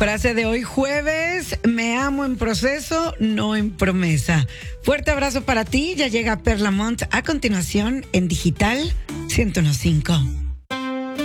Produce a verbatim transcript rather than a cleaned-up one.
Frase de hoy jueves: me amo en proceso, no en promesa. Fuerte abrazo para ti. Ya llega Perlamont a continuación en Digital ciento uno punto cinco.